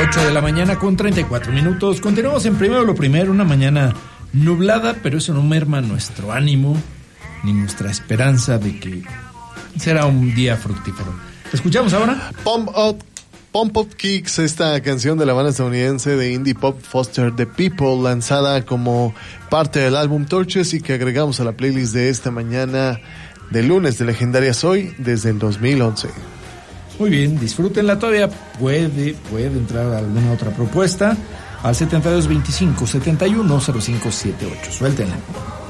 8 de la mañana con 34 minutos. Continuamos en Primero lo Primero, una mañana nublada, pero eso no merma nuestro ánimo ni nuestra esperanza de que será un día fructífero. ¿Escuchamos ahora? Pump Up Kicks, esta canción de la banda estadounidense de indie pop Foster the People, lanzada como parte del álbum Torches y que agregamos a la playlist de esta mañana de lunes de Legendarias Hoy desde el 2011. Muy bien, disfrútenla. Todavía puede entrar alguna otra propuesta al 7225 710578. Suéltenla.